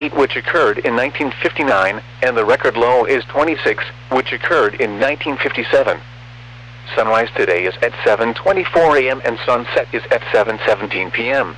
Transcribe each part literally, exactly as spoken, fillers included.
which occurred in nineteen fifty-nine, and the record low is twenty-six, which occurred in nineteen fifty-seven. Sunrise today is at seven twenty-four a m and sunset is at seven seventeen p m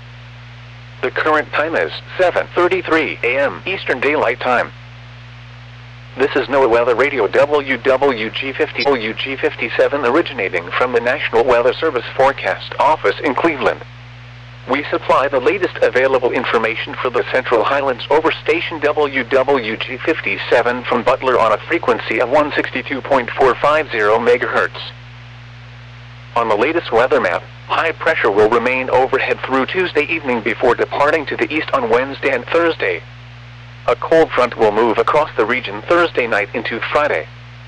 The current time is seven thirty-three a m Eastern Daylight Time. This is NOAA Weather Radio W W G fifty W G fifty-seven originating from the National Weather Service Forecast Office in Cleveland. We supply the latest available information for the Central Highlands over station W W G fifty-seven from Butler on a frequency of one sixty-two point four five zero megahertz. On the latest weather map, high pressure will remain overhead through Tuesday evening before departing to the east on Wednesday and Thursday. A cold front will move across the region Thursday night into Friday.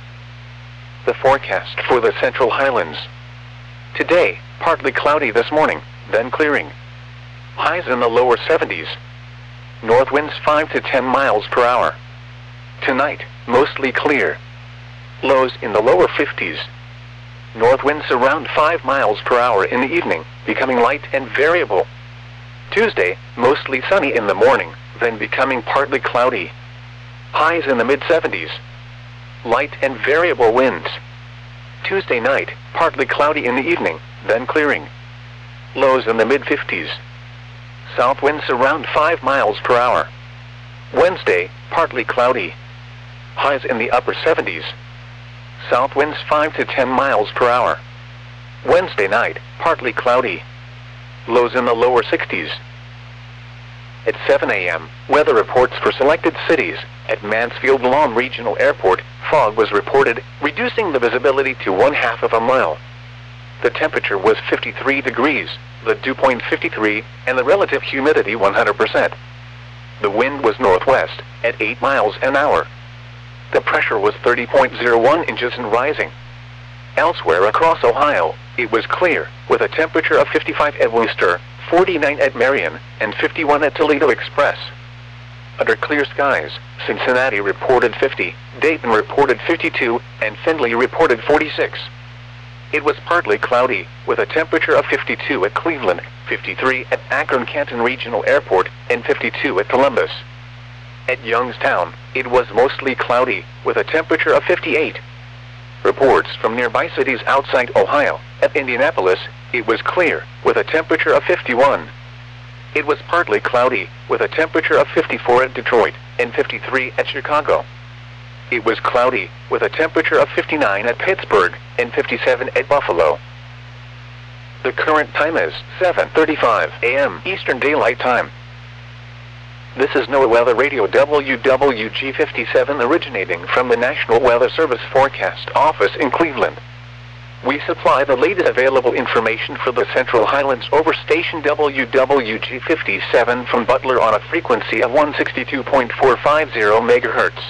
The forecast for the Central Highlands. Today, partly cloudy this morning, then clearing. Highs in the lower seventies. North winds five to ten miles per hour. Tonight, mostly clear. Lows in the lower fifties. North winds around five miles per hour in the evening, becoming light and variable. Tuesday, mostly sunny in the morning, then becoming partly cloudy. Highs in the mid seventies. Light and variable winds. Tuesday night, partly cloudy in the evening, then clearing. Lows in the mid fifties. South winds around five miles per hour. Wednesday, partly cloudy. Highs in the upper seventies. South winds five to ten miles per hour. Wednesday night, partly cloudy. Lows in the lower sixties. At seven a m, weather reports for selected cities. At Mansfield Lawn Regional Airport, fog was reported, reducing the visibility to one half of a mile. The temperature was fifty-three degrees, the dew point fifty-three, and the relative humidity one hundred percent. The wind was northwest, at eight miles an hour. The pressure was thirty point zero one inches and rising. Elsewhere across Ohio, it was clear, with a temperature of fifty-five at Wooster, forty-nine at Marion, and fifty-one at Toledo Express. Under clear skies, Cincinnati reported fifty, Dayton reported fifty-two, and Findlay reported forty-six. It was partly cloudy, with a temperature of fifty-two at Cleveland, fifty-three at Akron-Canton Regional Airport, and fifty-two at Columbus. At Youngstown, it was mostly cloudy, with a temperature of fifty-eight. Reports from nearby cities outside Ohio. At Indianapolis, it was clear, with a temperature of fifty-one. It was partly cloudy, with a temperature of fifty-four at Detroit, and fifty-three at Chicago. It was cloudy, with a temperature of fifty-nine at Pittsburgh, and fifty-seven at Buffalo. The current time is seven thirty-five a m Eastern Daylight Time. This is NOAA Weather Radio W W G fifty-seven originating from the National Weather Service Forecast Office in Cleveland. We supply the latest available information for the Central Highlands over station W W G fifty-seven from Butler on a frequency of one sixty-two point four five zero megahertz.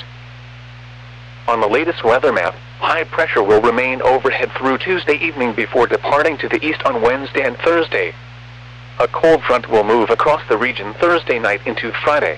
On the latest weather map, high pressure will remain overhead through Tuesday evening before departing to the east on Wednesday and Thursday. A cold front will move across the region Thursday night into Friday.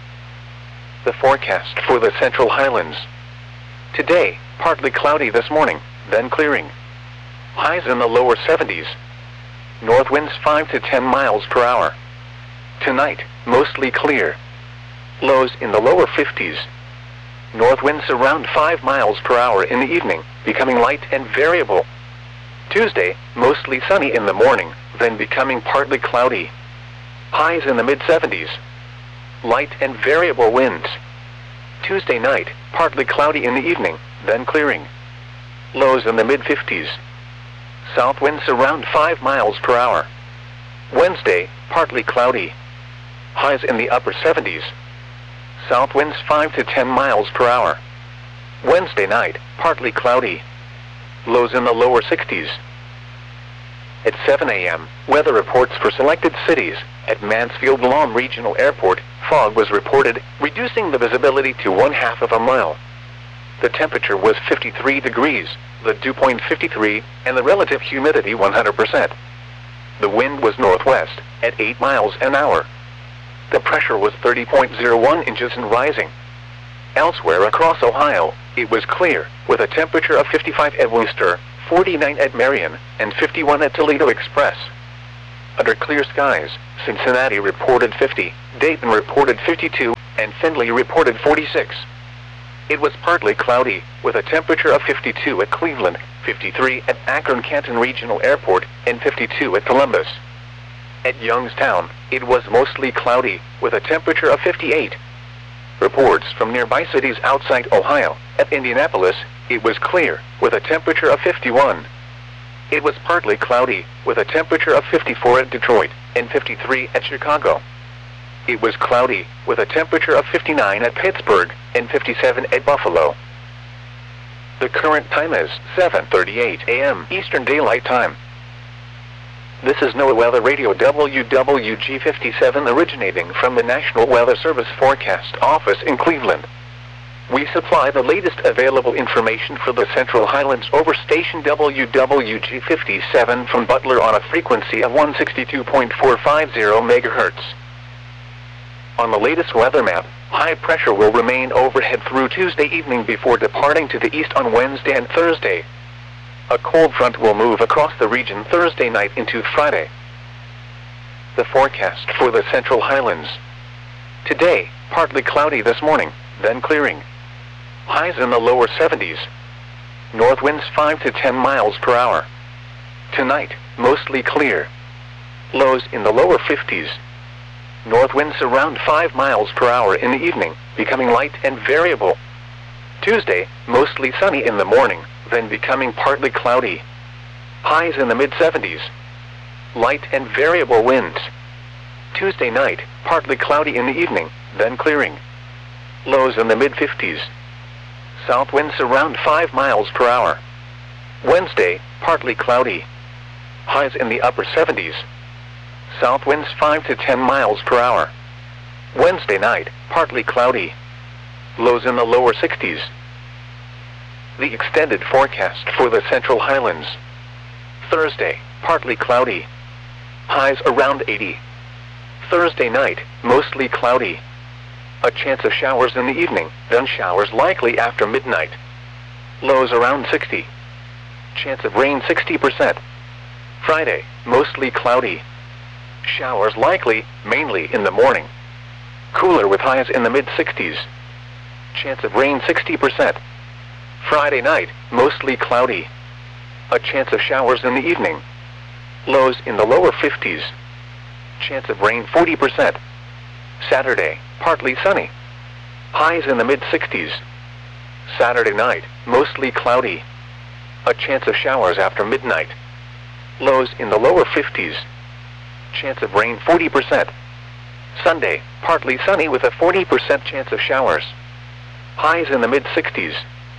The forecast for the Central Highlands. Today, partly cloudy this morning, then clearing. Highs in the lower seventies. North winds five to ten miles per hour. Tonight, mostly clear. Lows in the lower fifties. North winds around five miles per hour in the evening, becoming light and variable. Tuesday, mostly sunny in the morning, then becoming partly cloudy. Highs in the mid seventies. Light and variable winds. Tuesday night, partly cloudy in the evening, then clearing. Lows in the mid fifties. South winds around five miles per hour. Wednesday, partly cloudy. Highs in the upper seventies. South winds five to ten miles per hour. Wednesday night, partly cloudy. Lows in the lower sixties. At seven a m, weather reports for selected cities. At Mansfield Lawn Regional Airport, fog was reported, reducing the visibility to one half of a mile. The temperature was fifty-three degrees, the dew point fifty-three, and the relative humidity one hundred percent. The wind was northwest, at eight miles an hour. The pressure was thirty point zero one inches and rising. Elsewhere across Ohio, it was clear, with a temperature of fifty-five at Wooster, forty-nine at Marion, and fifty-one at Toledo Express. Under clear skies, Cincinnati reported fifty, Dayton reported fifty-two, and Findlay reported forty-six. It was partly cloudy, with a temperature of fifty-two at Cleveland, fifty-three at Akron-Canton Regional Airport, and fifty-two at Columbus. At Youngstown, it was mostly cloudy, with a temperature of fifty-eight. Reports from nearby cities outside Ohio. At Indianapolis, it was clear, with a temperature of fifty-one. It was partly cloudy, with a temperature of fifty-four at Detroit, and fifty-three at Chicago. It was cloudy, with a temperature of fifty-nine at Pittsburgh, and fifty-seven at Buffalo. The current time is seven thirty-eight a m Eastern Daylight Time. This is NOAA Weather Radio W W G fifty-seven originating from the National Weather Service Forecast Office in Cleveland. We supply the latest available information for the Central Highlands over station W W G fifty-seven from Butler on a frequency of one sixty-two point four five zero megahertz. On the latest weather map, high pressure will remain overhead through Tuesday evening before departing to the east on Wednesday and Thursday. A cold front will move across the region Thursday night into Friday. The forecast for the Central Highlands. Today, partly cloudy this morning, then clearing. Highs in the lower seventies. North winds five to ten miles per hour. Tonight, mostly clear. Lows in the lower fifties. North winds around five miles per hour in the evening, becoming light and variable. Tuesday, mostly sunny in the morning, then becoming partly cloudy. Highs in the mid seventies. Light and variable winds. Tuesday night, partly cloudy in the evening, then clearing. Lows in the mid fifties. South winds around five miles per hour. Wednesday, partly cloudy. Highs in the upper seventies. South winds five to ten miles per hour. Wednesday night, partly cloudy. Lows in the lower sixties. The extended forecast for the Central Highlands. Thursday, partly cloudy. Highs around eighty. Thursday night, mostly cloudy. A chance of showers in the evening, then showers likely after midnight. Lows around sixty. Chance of rain sixty percent. Friday, mostly cloudy. Showers likely, mainly in the morning. Cooler with highs in the mid sixties. Chance of rain sixty percent. Friday night, mostly cloudy. A chance of showers in the evening. Lows in the lower fifties. Chance of rain forty percent. Saturday, partly sunny. Highs in the mid sixties. Saturday night, mostly cloudy. A chance of showers after midnight. Lows in the lower fifties. Chance of rain forty percent. Sunday, partly sunny with a forty percent chance of showers. Highs in the mid sixties.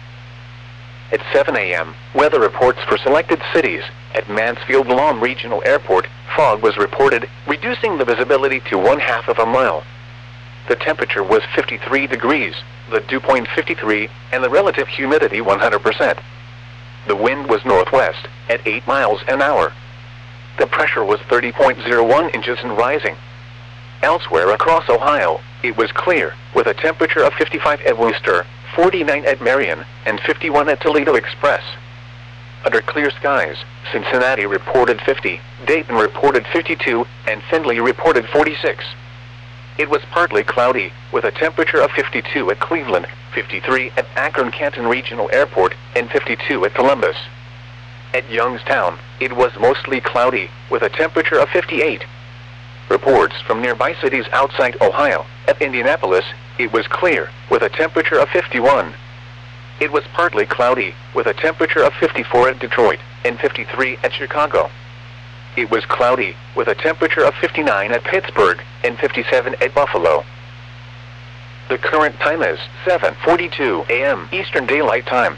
At seven a m, weather reports for selected cities. At Mansfield-Lahm Regional Airport, fog was reported, reducing the visibility to one half of a mile. The temperature was fifty-three degrees, the dew point fifty-three, and the relative humidity one hundred percent. The wind was northwest, at eight miles an hour. The pressure was thirty point zero one inches and rising. Elsewhere across Ohio, it was clear, with a temperature of fifty-five at Wooster, forty-nine at Marion, and fifty-one at Toledo Express. Under clear skies, Cincinnati reported fifty, Dayton reported fifty-two, and Findlay reported forty-six. It was partly cloudy, with a temperature of fifty-two at Cleveland, fifty-three at Akron-Canton Regional Airport, and fifty-two at Columbus. At Youngstown, it was mostly cloudy, with a temperature of fifty-eight. Reports from nearby cities outside Ohio. At Indianapolis, it was clear, with a temperature of fifty-one. It was partly cloudy, with a temperature of fifty-four at Detroit, and fifty-three at Chicago. It was cloudy, with a temperature of fifty-nine at Pittsburgh, and fifty-seven at Buffalo. The current time is seven forty-two a m Eastern Daylight Time.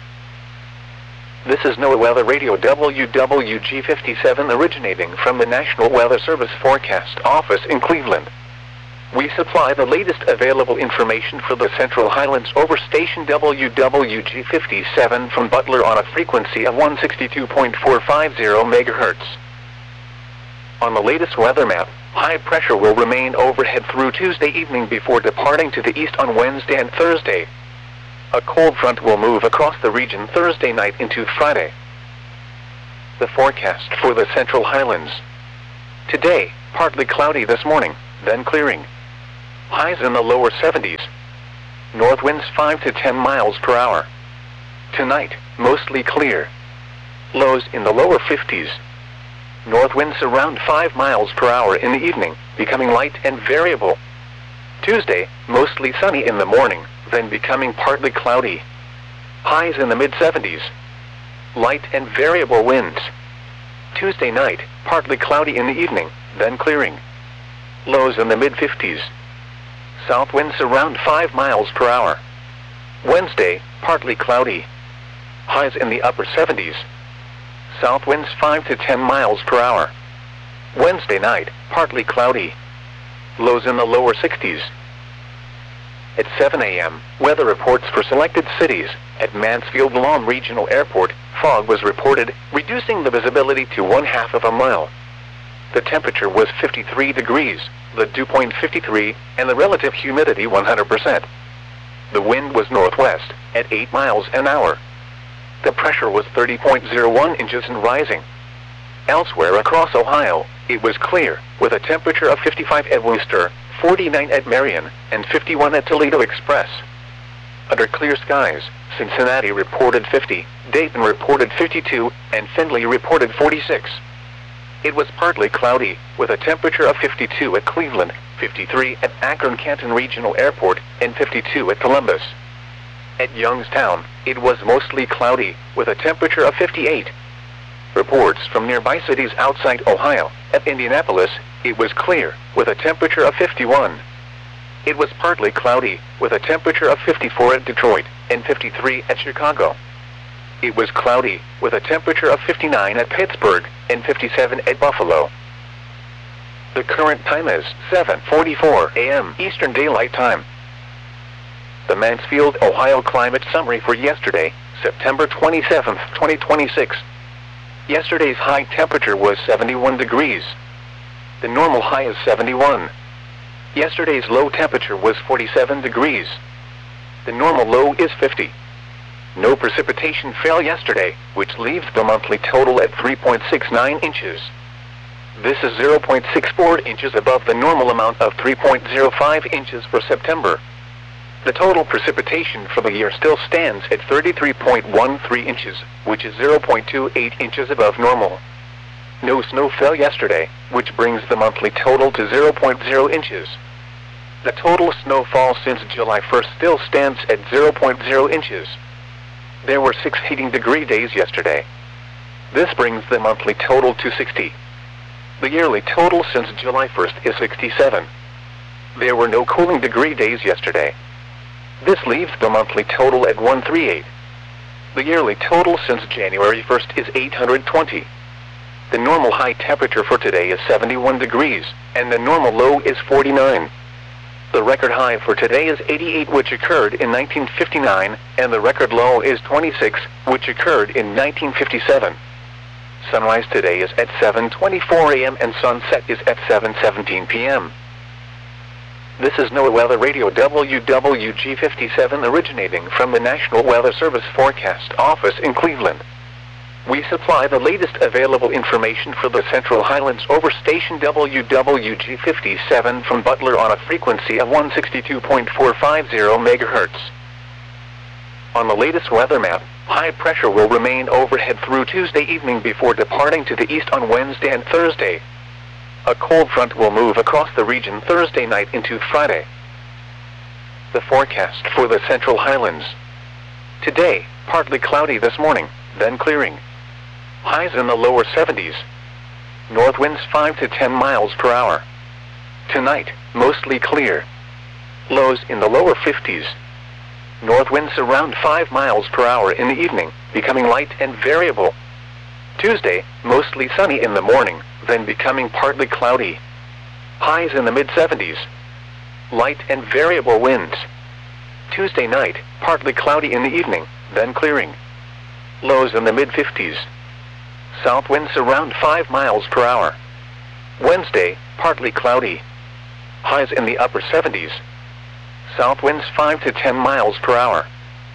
This is NOAA Weather Radio W W G fifty-seven originating from the National Weather Service Forecast Office in Cleveland. We supply the latest available information for the Central Highlands over station W W G fifty-seven from Butler on a frequency of one sixty-two point four five zero megahertz. On the latest weather map, high pressure will remain overhead through Tuesday evening before departing to the east on Wednesday and Thursday. A cold front will move across the region Thursday night into Friday. The forecast for the Central Highlands. Today, partly cloudy this morning, then clearing. Highs in the lower seventies. North winds five to ten miles per hour. Tonight, mostly clear. Lows in the lower fifties. North winds around five miles per hour in the evening, becoming light and variable. Tuesday, mostly sunny in the morning, then becoming partly cloudy. Highs in the mid seventies. Light and variable winds. Tuesday night, partly cloudy in the evening, then clearing. Lows in the mid fifties. South winds around five miles per hour. Wednesday, partly cloudy. Highs in the upper seventies. South winds five to ten miles per hour. Wednesday night, partly cloudy. Lows in the lower sixties. At seven a m, weather reports for selected cities. At Mansfield-Lahm Regional Airport, fog was reported, reducing the visibility to one half of a mile. The temperature was fifty-three degrees, the dew point fifty-three, and the relative humidity one hundred percent. The wind was northwest, at eight miles an hour. The pressure was thirty point zero one inches and rising. Elsewhere across Ohio, it was clear, with a temperature of fifty-five at Wooster, forty-nine at Marion, and fifty-one at Toledo Express. Under clear skies, Cincinnati reported fifty, Dayton reported fifty-two, and Findlay reported forty-six. It was partly cloudy, with a temperature of fifty-two at Cleveland, fifty-three at Akron-Canton Regional Airport, and fifty-two at Columbus. At Youngstown, it was mostly cloudy, with a temperature of fifty-eight. Reports from nearby cities outside Ohio. At Indianapolis, it was clear, with a temperature of fifty-one. It was partly cloudy, with a temperature of fifty-four at Detroit, and fifty-three at Chicago. It was cloudy, with a temperature of fifty-nine at Pittsburgh, and fifty-seven at Buffalo. The current time is seven forty-four a m Eastern Daylight Time. The Mansfield, Ohio Climate Summary for yesterday, September twenty-seventh, twenty twenty-six. Yesterday's high temperature was seventy-one degrees. The normal high is seventy-one. Yesterday's low temperature was forty-seven degrees. The normal low is fifty. No precipitation fell yesterday, which leaves the monthly total at three point six nine inches. This is zero point six four inches above the normal amount of three point zero five inches for September. The total precipitation for the year still stands at thirty-three point one three inches, which is zero point two eight inches above normal. No snow fell yesterday, which brings the monthly total to zero point zero inches. The total snowfall since July first still stands at zero point zero inches. There were six heating degree days yesterday. This brings the monthly total to sixty. The yearly total since July first is sixty-seven. There were no cooling degree days yesterday. This leaves the monthly total at one hundred thirty-eight. The yearly total since January first is eight hundred twenty. The normal high temperature for today is seventy-one degrees, and the normal low is forty-nine. The record high for today is eighty-eight, which occurred in nineteen fifty-nine, and the record low is twenty-six, which occurred in nineteen fifty-seven. Sunrise today is at seven twenty-four a m and sunset is at seven seventeen p m This is NOAA Weather Radio W W G fifty-seven originating from the National Weather Service Forecast Office in Cleveland. We supply the latest available information for the Central Highlands over station W W G fifty-seven from Butler on a frequency of one sixty-two point four five zero megahertz. On the latest weather map, high pressure will remain overhead through Tuesday evening before departing to the east on Wednesday and Thursday. A cold front will move across the region Thursday night into Friday. The forecast for the Central Highlands. Today, partly cloudy this morning, then clearing. Highs in the lower seventies. North winds five to ten miles per hour. Tonight, mostly clear. Lows in the lower fifties. North winds around five miles per hour in the evening, becoming light and variable. Tuesday, mostly sunny in the morning, then becoming partly cloudy. Highs in the mid seventies. Light and variable winds. Tuesday night, partly cloudy in the evening, then clearing. Lows in the mid fifties. South winds around five miles per hour. Wednesday, partly cloudy. Highs in the upper seventies. South winds five to ten miles per hour.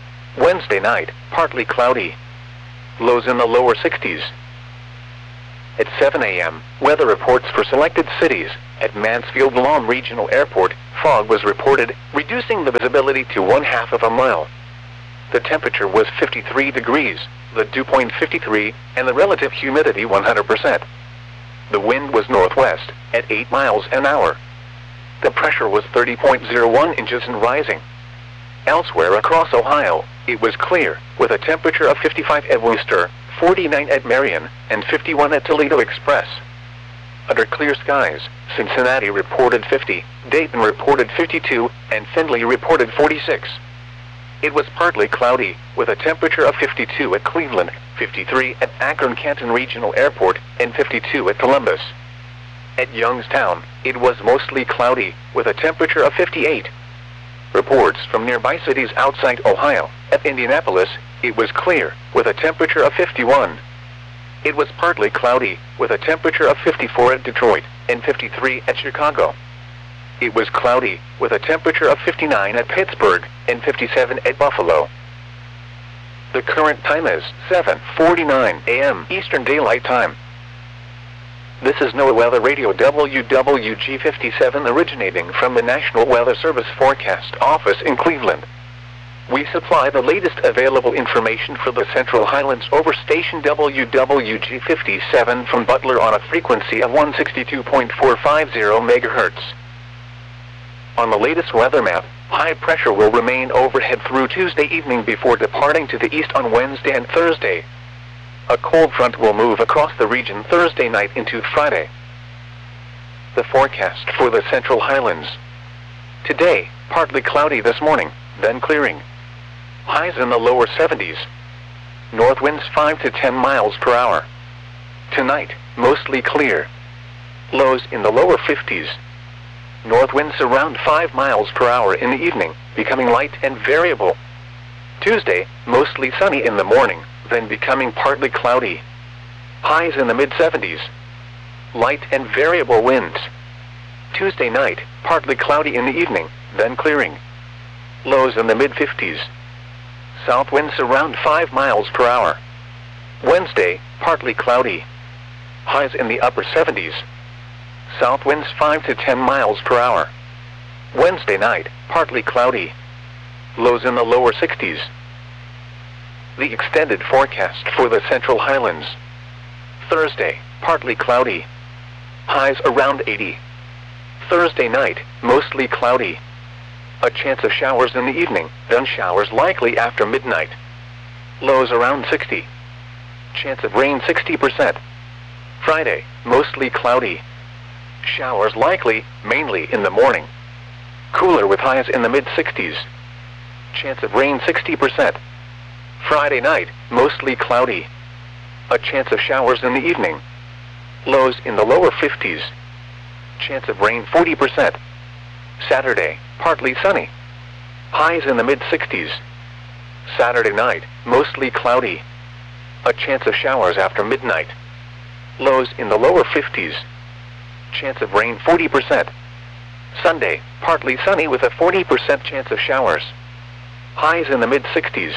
Wednesday night, partly cloudy. Lows in the lower sixties. At seven A M, weather reports for selected cities. At Mansfield-Lahm Regional Airport, fog was reported, reducing the visibility to one half of a mile. The temperature was fifty-three degrees, the dew point fifty-three, and the relative humidity one hundred percent. The wind was northwest, at eight miles an hour. The pressure was thirty point zero one inches and rising. Elsewhere across Ohio, it was clear, with a temperature of fifty-five at Wooster, forty-nine at Marion, and fifty-one at Toledo Express. Under clear skies, Cincinnati reported fifty, Dayton reported fifty-two, and Findlay reported forty-six. It was partly cloudy, with a temperature of fifty-two at Cleveland, fifty-three at Akron-Canton Regional Airport, and fifty-two at Columbus. At Youngstown, it was mostly cloudy, with a temperature of fifty-eight. Reports from nearby cities outside Ohio. At Indianapolis, it was clear, with a temperature of fifty-one. It was partly cloudy, with a temperature of fifty-four at Detroit, and fifty-three at Chicago. It was cloudy, with a temperature of fifty-nine at Pittsburgh, and fifty-seven at Buffalo. The current time is seven forty-nine A M Eastern Daylight Time. This is NOAA Weather Radio W W G fifty-seven originating from the National Weather Service Forecast Office in Cleveland. We supply the latest available information for the Central Highlands over station W W G fifty-seven from Butler on a frequency of one sixty-two point four five zero megahertz. On the latest weather map, high pressure will remain overhead through Tuesday evening before departing to the east on Wednesday and Thursday. A cold front will move across the region Thursday night into Friday. The forecast for the Central Highlands. Today, partly cloudy this morning, then clearing. Highs in the lower seventies. North winds five to ten miles per hour. Tonight, mostly clear. Lows in the lower fifties. North winds around five miles per hour in the evening, becoming light and variable. Tuesday, mostly sunny in the morning, then becoming partly cloudy. Highs in the mid seventies. Light and variable winds. Tuesday night, partly cloudy in the evening, then clearing. Lows in the mid fifties. South winds around five miles per hour. Wednesday, partly cloudy. Highs in the upper seventies. South winds five to ten miles per hour. Wednesday night, partly cloudy. Lows in the lower sixties. The extended forecast for the Central Highlands. Thursday, partly cloudy. Highs around eighty. Thursday night, mostly cloudy. A chance of showers in the evening, then showers likely after midnight. Lows around sixty. Chance of rain sixty percent. Friday, mostly cloudy. Showers likely, mainly in the morning. Cooler with highs in the mid sixties. Chance of rain sixty percent. Friday night, mostly cloudy. A chance of showers in the evening. Lows in the lower fifties. Chance of rain forty percent. Saturday, partly sunny. Highs in the mid sixties. Saturday night, mostly cloudy. A chance of showers after midnight. Lows in the lower fifties. Chance of rain forty percent. Sunday, partly sunny with a forty percent chance of showers. Highs in the mid sixties.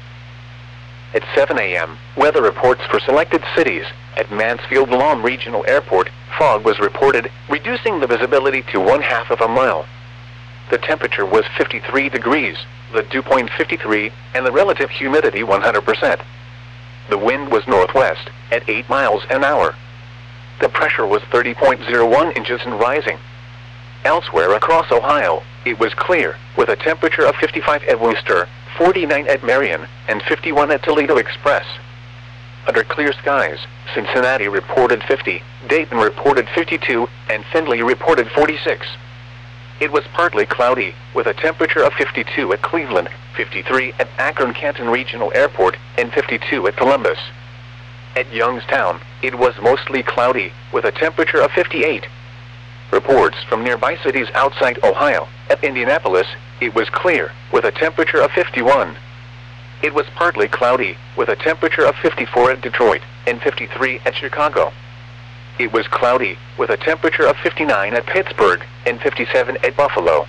At seven A M, weather reports for selected cities. At Mansfield-Lahm Regional Airport, fog was reported, reducing the visibility to one half of a mile. The temperature was fifty-three degrees, the dew point fifty-three, and the relative humidity one hundred percent. The wind was northwest, at eight miles an hour. The pressure was thirty point zero one inches and rising. Elsewhere across Ohio, it was clear, with a temperature of fifty-five at Wooster, forty-nine at Marion, and fifty-one at Toledo Express. Under clear skies, Cincinnati reported fifty, Dayton reported fifty-two, and Findlay reported forty-six. It was partly cloudy, with a temperature of fifty-two at Cleveland, fifty-three at Akron-Canton Regional Airport, and fifty-two at Columbus. At Youngstown, it was mostly cloudy, with a temperature of fifty-eight. Reports from nearby cities outside Ohio. At Indianapolis, it was clear, with a temperature of fifty-one. It was partly cloudy, with a temperature of fifty-four at Detroit, and fifty-three at Chicago. It was cloudy, with a temperature of fifty-nine at Pittsburgh, and fifty-seven at Buffalo.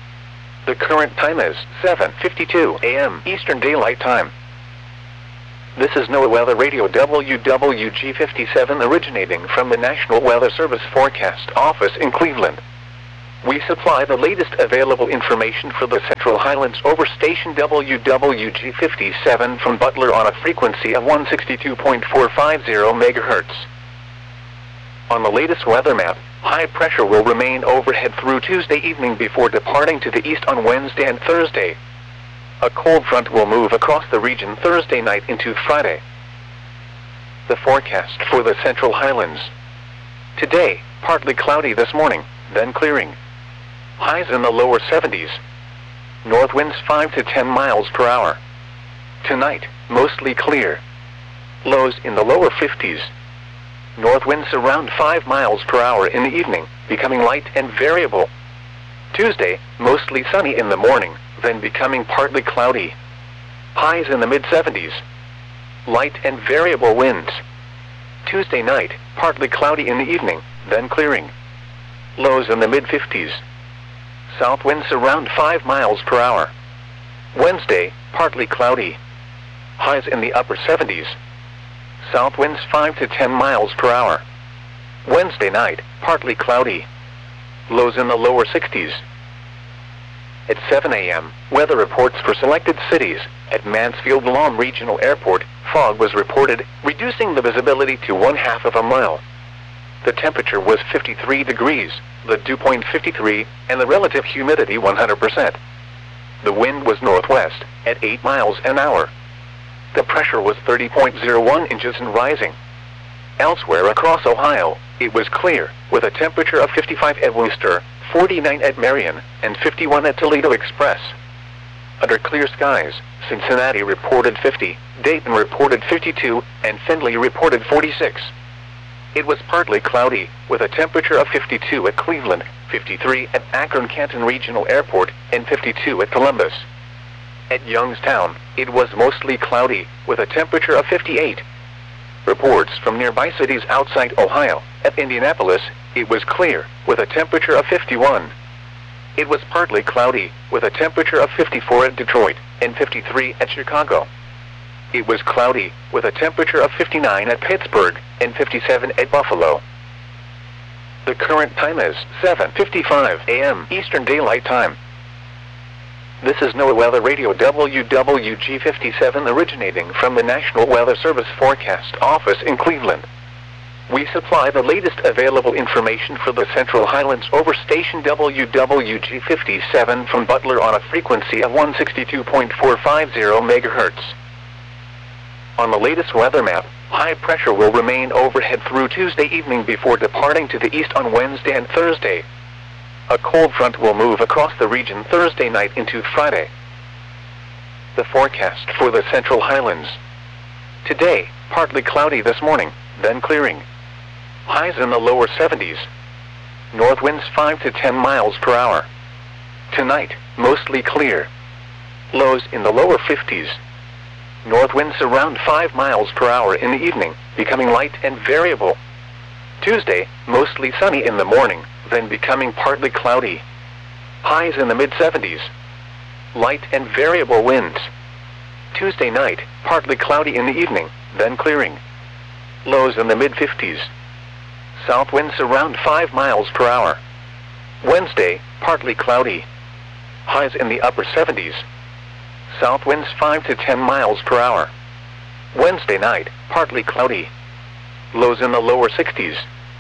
The current time is seven fifty-two A M Eastern Daylight Time. This is NOAA Weather Radio W W G fifty-seven originating from the National Weather Service Forecast Office in Cleveland. We supply the latest available information for the Central Highlands over station W W G fifty-seven from Butler on a frequency of one sixty-two point four five zero megahertz. On the latest weather map, high pressure will remain overhead through Tuesday evening before departing to the east on Wednesday and Thursday. A cold front will move across the region Thursday night into Friday. The forecast for the Central Highlands. Today, partly cloudy this morning, then clearing. Highs in the lower seventies. North winds five to ten miles per hour. Tonight, mostly clear. Lows in the lower fifties. North winds around five miles per hour in the evening, becoming light and variable. Tuesday, mostly sunny in the morning, then becoming partly cloudy. Highs in the mid seventies. Light and variable winds. Tuesday night, partly cloudy in the evening, then clearing. Lows in the mid fifties. South winds around five miles per hour. Wednesday, partly cloudy. Highs in the upper seventies. South winds five to ten miles per hour. Wednesday night, partly cloudy. Lows in the lower sixties. At seven a m, weather reports for selected cities. At Mansfield-Lahm Regional Airport, fog was reported, reducing the visibility to one half of a mile. The temperature was fifty-three degrees, the dew point fifty-three, and the relative humidity one hundred percent. The wind was northwest, at eight miles an hour. The pressure was thirty point zero one inches and rising. Elsewhere across Ohio, it was clear, with a temperature of fifty-five at Wooster, forty-nine at Marion, and fifty-one at Toledo Express. Under clear skies, Cincinnati reported fifty, Dayton reported fifty-two, and Findlay reported forty-six. It was partly cloudy, with a temperature of fifty-two at Cleveland, fifty-three at Akron-Canton Regional Airport, and fifty-two at Columbus. At Youngstown, it was mostly cloudy, with a temperature of fifty-eight. Reports from nearby cities outside Ohio. At Indianapolis, it was clear, with a temperature of fifty-one. It was partly cloudy, with a temperature of fifty-four at Detroit, and fifty-three at Chicago. It was cloudy, with a temperature of fifty-nine at Pittsburgh, and fifty-seven at Buffalo. The current time is seven fifty-five a m Eastern Daylight Time. This is NOAA Weather Radio W W G fifty-seven originating from the National Weather Service Forecast Office in Cleveland. We supply the latest available information for the Central Highlands over station W W G fifty-seven from Butler on a frequency of one sixty-two point four five zero megahertz. On the latest weather map, high pressure will remain overhead through Tuesday evening before departing to the east on Wednesday and Thursday. A cold front will move across the region Thursday night into Friday. The forecast for the Central Highlands. Today, partly cloudy this morning, then clearing. Highs in the lower seventies. North winds five to ten miles per hour. Tonight, mostly clear. Lows in the lower fifties. North winds around five miles per hour in the evening, becoming light and variable. Tuesday, mostly sunny in the morning, then becoming partly cloudy. Highs in the mid seventies. Light and variable winds. Tuesday night, partly cloudy in the evening, then clearing. Lows in the mid fifties. South winds around five miles per hour. Wednesday, partly cloudy. Highs in the upper seventies. South winds five to ten miles per hour. Wednesday night, partly cloudy. Lows in the lower sixties.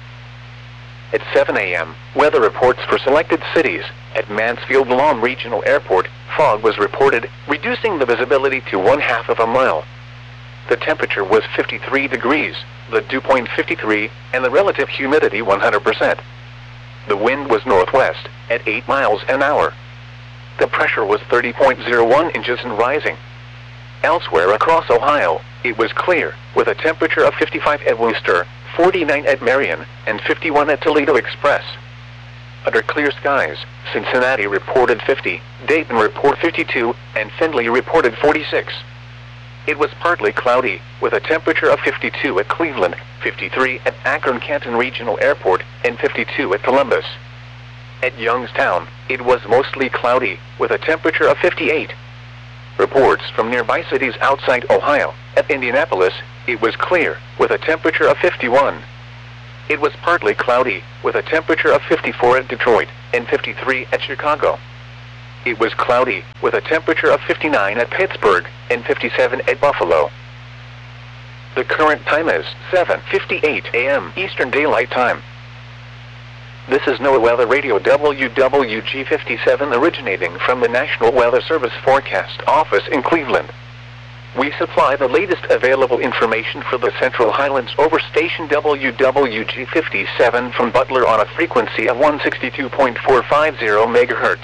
At seven a m, weather reports for selected cities. At Mansfield-Lahm Regional Airport, fog was reported, reducing the visibility to one half of a mile. The temperature was fifty-three degrees, the dew point fifty-three, and the relative humidity one hundred percent. The wind was northwest, at eight miles an hour. The pressure was thirty point zero one inches and rising. Elsewhere across Ohio, it was clear, with a temperature of fifty-five at Wooster, forty-nine at Marion, and fifty-one at Toledo Express. Under clear skies, Cincinnati reported fifty, Dayton reported fifty-two, and Findlay reported forty-six. It was partly cloudy, with a temperature of fifty-two at Cleveland, fifty-three at Akron-Canton Regional Airport, and fifty-two at Columbus. At Youngstown, it was mostly cloudy, with a temperature of fifty-eight. Reports from nearby cities outside Ohio. At Indianapolis, it was clear, with a temperature of fifty-one. It was partly cloudy, with a temperature of fifty-four at Detroit, and fifty-three at Chicago. It was cloudy, with a temperature of fifty-nine at Pittsburgh, and fifty-seven at Buffalo. The current time is seven fifty-eight a m Eastern Daylight Time. This is NOAA Weather Radio W W G fifty-seven originating from the National Weather Service Forecast Office in Cleveland. We supply the latest available information for the Central Highlands over station W W G fifty-seven from Butler on a frequency of one sixty-two point four five zero megahertz.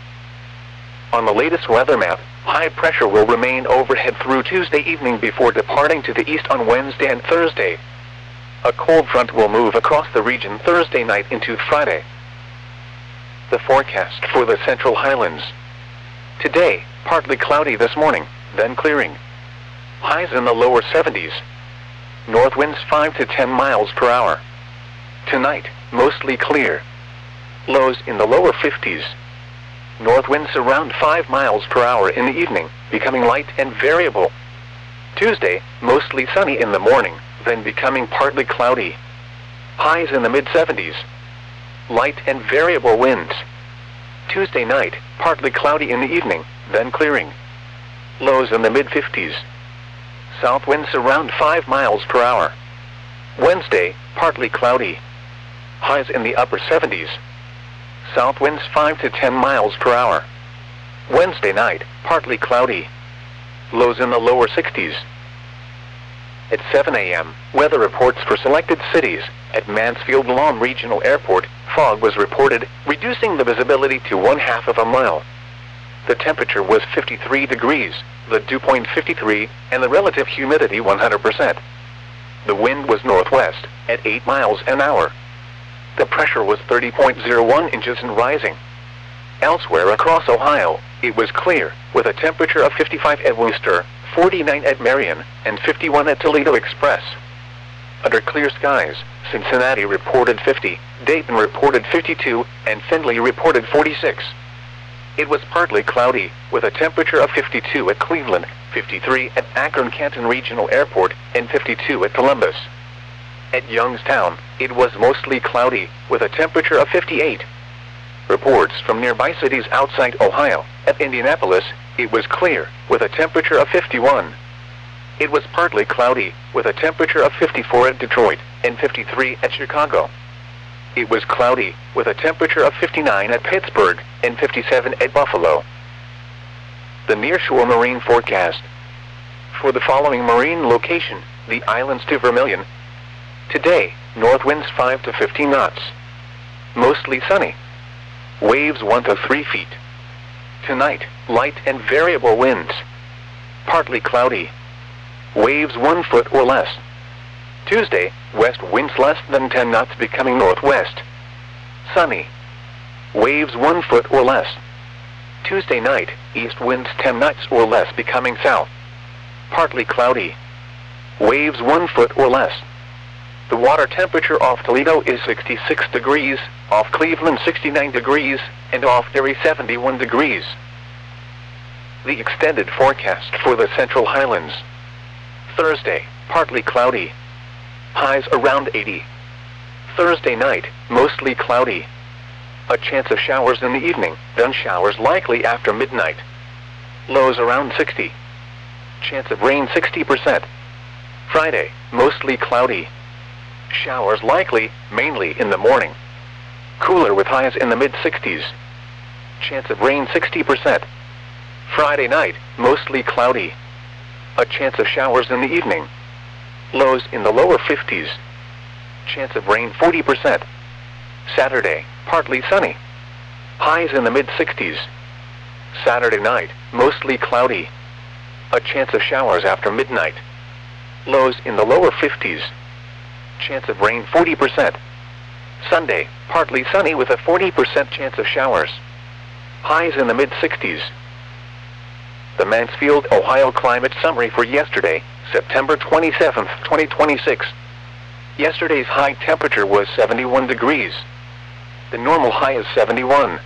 On the latest weather map, high pressure will remain overhead through Tuesday evening before departing to the east on Wednesday and Thursday. A cold front will move across the region Thursday night into Friday. The forecast for the Central Highlands. Today, partly cloudy this morning, then clearing. Highs in the lower seventies. North winds five to ten miles per hour. Tonight, mostly clear. Lows in the lower fifties. North winds around five miles per hour in the evening, becoming light and variable. Tuesday, mostly sunny in the morning, then becoming partly cloudy. Highs in the mid seventies. Light and variable winds. Tuesday night, partly cloudy in the evening, then clearing. Lows in the mid fifties. South winds around five miles per hour. Wednesday, partly cloudy. Highs in the upper seventies. South winds five to ten miles per hour. Wednesday night, partly cloudy. Lows in the lower sixties. At seven a m, weather reports for selected cities. At Mansfield-Lahm Regional Airport, fog was reported, reducing the visibility to one half of a mile. The temperature was fifty-three degrees, the dew point fifty-three, and the relative humidity one hundred percent. The wind was northwest, at eight miles an hour. The pressure was thirty point zero one inches and rising. Elsewhere across Ohio, it was clear, with a temperature of fifty-five at Worcester, forty-nine at Marion, and fifty-one at Toledo Express. Under clear skies, Cincinnati reported fifty, Dayton reported fifty-two, and Findlay reported forty-six. It was partly cloudy, with a temperature of fifty-two at Cleveland, fifty-three at Akron-Canton Regional Airport, and fifty-two at Columbus. At Youngstown, it was mostly cloudy, with a temperature of fifty-eight. Reports from nearby cities outside Ohio. At Indianapolis, it was clear, with a temperature of fifty-one. It was partly cloudy, with a temperature of fifty-four at Detroit, and fifty-three at Chicago. It was cloudy, with a temperature of fifty-nine at Pittsburgh, and fifty-seven at Buffalo. The nearshore marine forecast. For the following marine location, the islands to Vermilion. Today, north winds five to fifteen knots. Mostly sunny. Waves one to three feet. Tonight, light and variable winds. Partly cloudy. Waves one foot or less. Tuesday, west winds less than ten knots becoming northwest. Sunny. Waves one foot or less. Tuesday night, east winds ten knots or less becoming south. Partly cloudy. Waves one foot or less. The water temperature off Toledo is sixty-six degrees, off Cleveland sixty-nine degrees, and off Erie seventy-one degrees. The extended forecast for the Central Highlands. Thursday, partly cloudy. Highs around eighty. Thursday night, mostly cloudy. A chance of showers in the evening, then showers likely after midnight. Lows around sixty. Chance of rain sixty percent. Friday, mostly cloudy. Showers likely, mainly in the morning. Cooler with highs in the mid sixties. Chance of rain sixty percent. Friday night, mostly cloudy. A chance of showers in the evening. Lows in the lower fifties. Chance of rain forty percent. Saturday, partly sunny. Highs in the mid sixties. Saturday night, mostly cloudy. A chance of showers after midnight. Lows in the lower fifties. Chance of rain forty percent. Sunday, partly sunny with a forty percent chance of showers. Highs in the mid sixties. The Mansfield, Ohio climate summary for yesterday, September twenty-seventh, twenty twenty-six. Yesterday's high temperature was seventy-one degrees. The normal high is seventy-one.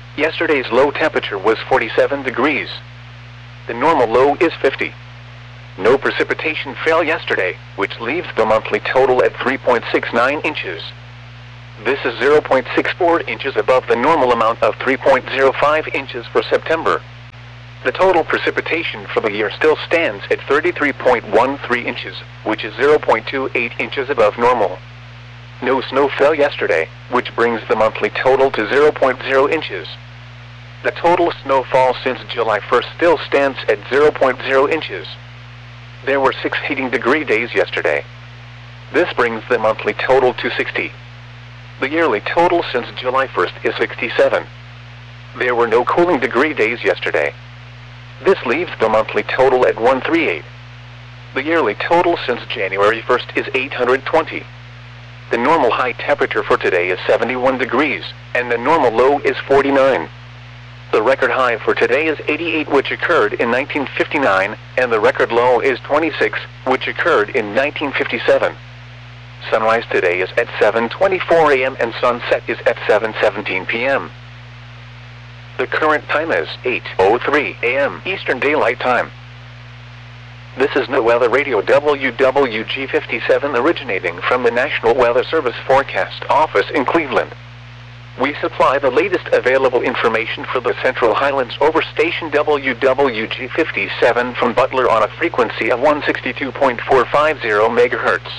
Yesterday's low temperature was forty-seven degrees. The normal low is fifty. No precipitation fell yesterday, which leaves the monthly total at three point six nine inches. This is zero point six four inches above the normal amount of three point zero five inches for September. The total precipitation for the year still stands at thirty-three point one three inches, which is zero point two eight inches above normal. No snow fell yesterday, which brings the monthly total to zero point zero inches. The total snowfall since July first still stands at zero point zero inches. There were six heating degree days yesterday. This brings the monthly total to sixty. The yearly total since July first is sixty-seven. There were no cooling degree days yesterday. This leaves the monthly total at one hundred thirty-eight. The yearly total since January first is eight hundred twenty. The normal high temperature for today is seventy-one degrees, and the normal low is forty-nine. The record high for today is eighty-eight, which occurred in nineteen fifty-nine, and the record low is twenty-six, which occurred in nineteen fifty-seven. Sunrise today is at seven twenty-four a m and sunset is at seven seventeen p m The current time is eight oh three a m Eastern Daylight Time. This is NOWeather Radio W W G fifty-seven originating from the National Weather Service Forecast Office in Cleveland. We supply the latest available information for the Central Highlands over station W W G fifty-seven from Butler on a frequency of one sixty-two point four five zero megahertz.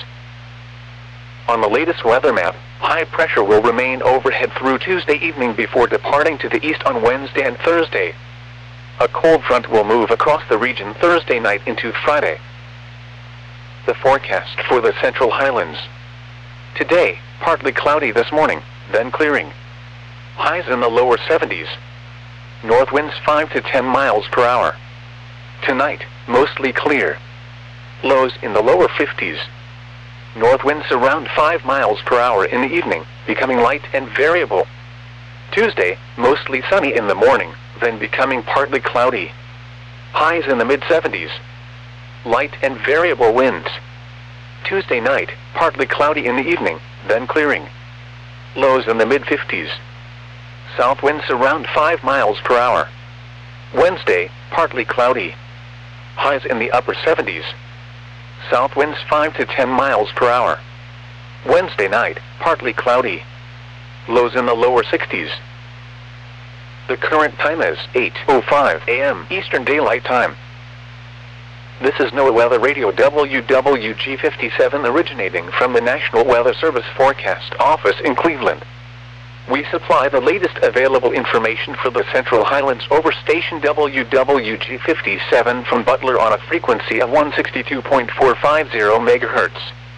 On the latest weather map, high pressure will remain overhead through Tuesday evening before departing to the east on Wednesday and Thursday. A cold front will move across the region Thursday night into Friday. The forecast for the Central Highlands. Today, partly cloudy this morning, then clearing. Highs in the lower seventies. North winds five to ten miles per hour. Tonight, mostly clear. Lows in the lower fifties. North winds around five miles per hour in the evening, becoming light and variable. Tuesday, mostly sunny in the morning, then becoming partly cloudy. Highs in the mid seventies. Light and variable winds. Tuesday night, partly cloudy in the evening, then clearing. Lows in the mid fifties. South winds around five miles per hour. Wednesday, partly cloudy. Highs in the upper seventies. South winds five to ten miles per hour. Wednesday night, partly cloudy. Lows in the lower sixties. The current time is eight oh five a m Eastern Daylight Time. This is NOWeather Radio W W G fifty-seven originating from the National Weather Service Forecast Office in Cleveland. We supply the latest available information for the Central Highlands over station W W G fifty-seven from Butler on a frequency of one sixty-two point four five zero megahertz.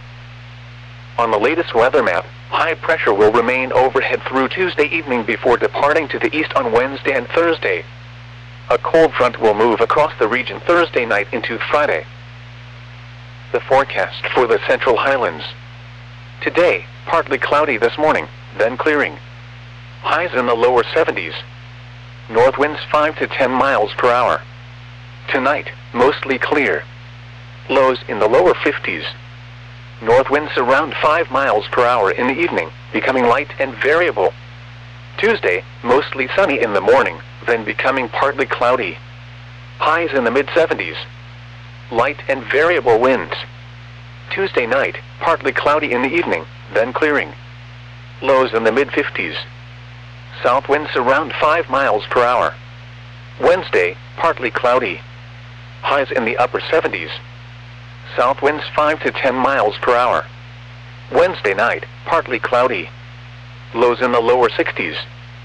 On the latest weather map, high pressure will remain overhead through Tuesday evening before departing to the east on Wednesday and Thursday. A cold front will move across the region Thursday night into Friday. The forecast for the Central Highlands. Today, partly cloudy this morning, then clearing. Highs in the lower seventies. North winds five to ten miles per hour. Tonight, mostly clear. Lows in the lower fifties. North winds around five miles per hour in the evening, becoming light and variable. Tuesday, mostly sunny in the morning, then becoming partly cloudy. Highs in the mid seventies. Light and variable winds. Tuesday night, partly cloudy in the evening, then clearing. Lows in the mid fifties. South winds around five miles per hour. Wednesday, partly cloudy. Highs in the upper seventies. South winds five to ten miles per hour. Wednesday night, partly cloudy. Lows in the lower sixties.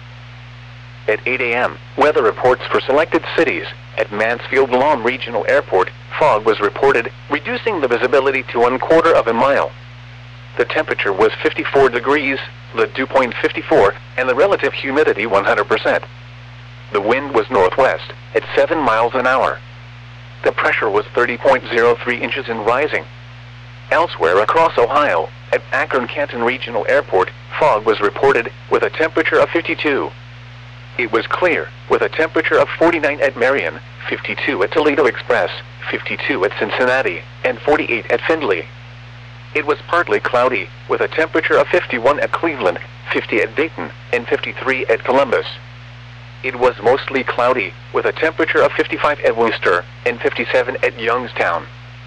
At eight a m, weather reports for selected cities. At Mansfield-Lawn Regional Airport, fog was reported, reducing the visibility to one quarter of a mile. The temperature was fifty-four degrees, the dew point fifty-four, and the relative humidity one hundred percent. The wind was northwest, at seven miles an hour. The pressure was thirty point zero three inches and rising. Elsewhere across Ohio, at Akron-Canton Regional Airport, fog was reported, with a temperature of fifty-two. It was clear, with a temperature of forty-nine at Marion, fifty-two at Toledo Express, fifty-two at Cincinnati, and forty-eight at Findlay. It was partly cloudy, with a temperature of fifty-one at Cleveland, fifty at Dayton, and fifty-three at Columbus. It was mostly cloudy, with a temperature of fifty-five at Worcester, and fifty-seven at Youngstown.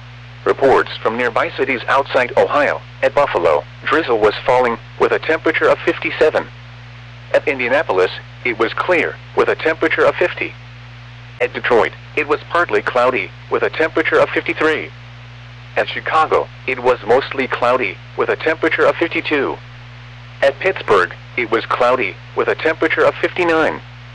Reports from nearby cities outside Ohio. At Buffalo, drizzle was falling, with a temperature of fifty-seven. At Indianapolis, it was clear, with a temperature of fifty. At Detroit, it was partly cloudy, with a temperature of fifty-three. At Chicago, it was mostly cloudy, with a temperature of fifty-two. At Pittsburgh, it was cloudy, with a temperature of fifty-nine.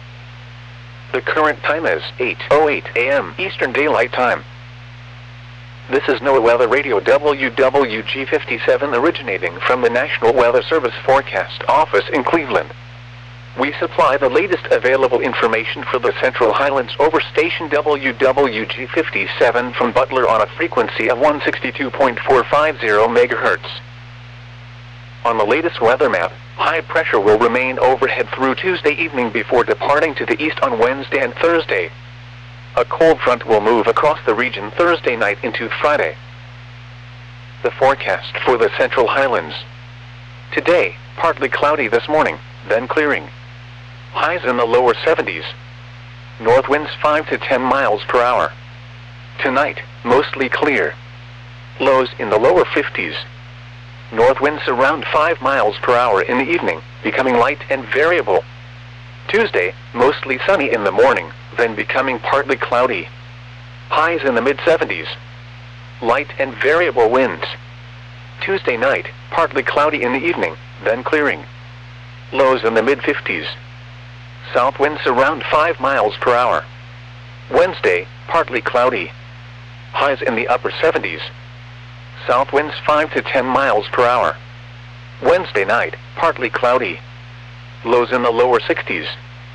The current time is eight oh eight a m Eastern Daylight Time. This is NOAA Weather Radio W W G fifty-seven originating from the National Weather Service Forecast Office in Cleveland. We supply the latest available information for the Central Highlands over station W W G fifty-seven from Butler on a frequency of one sixty-two point four five zero megahertz. On the latest weather map, high pressure will remain overhead through Tuesday evening before departing to the east on Wednesday and Thursday. A cold front will move across the region Thursday night into Friday. The forecast for the Central Highlands. Today, partly cloudy this morning, then clearing. Highs in the lower seventies. North winds five to ten miles per hour. Tonight, mostly clear. Lows in the lower fifties. North winds around five miles per hour in the evening, becoming light and variable. Tuesday, mostly sunny in the morning, then becoming partly cloudy. Highs in the mid seventies. Light and variable winds. Tuesday night, partly cloudy in the evening, then clearing. Lows in the mid fifties. South winds around five miles per hour. Wednesday, partly cloudy. Highs in the upper seventies. South winds five to ten miles per hour. Wednesday night, partly cloudy. Lows in the lower sixties.